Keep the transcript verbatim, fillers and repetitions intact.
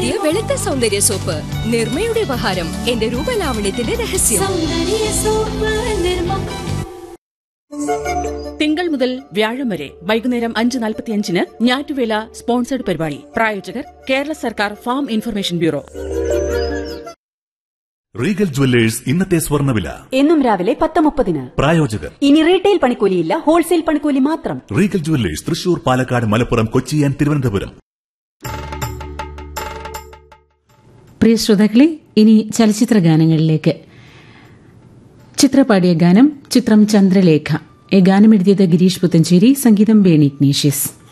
പുതിയ വെളുത്ത സൗന്ദര്യ സോപ്പ് നിർമ്മയുടെ ഉപഹാരം. എന്റെ രൂപലാവണ്യത്തിന്റെ രഹസ്യം. തിങ്കൾ മുതൽ വ്യാഴം വരെ വൈകുന്നേരം അഞ്ച് നാൽപ്പത്തിയഞ്ചിന് ഞാറ്റുവേല സ്പോൺസർഡ് പരിപാടി. പ്രായോജകർ കേരള സർക്കാർ farm information bureau. Regal jewellers ഇന്നത്തെ സ്വർണ്ണവില എന്നും രാവിലെ പത്ത് മുപ്പതിന്. പ്രായോജകർ ഇനി റീറ്റെയിൽ പണിക്കൂലിയില്ല, ഹോൾസെയിൽ പണിക്കൂലി മാത്രം. Regal jewellers Thrissur, Palakkad, Malappuram, Kochi and Thiruvananthapuram. പ്രിയ ശ്രോതാക്കളെ, ഇനി ചലച്ചിത്ര ഗാനങ്ങളിലേക്ക്. ചിത്രപാടിയ ഗാനം ചിത്രം ചന്ദ്രലേഖ. ഈ ഗാനം എഴുതിയത് ഗിരീഷ് പുത്തഞ്ചേരി, സംഗീതം ബേണി ഇഗ്നേഷ്യസ്.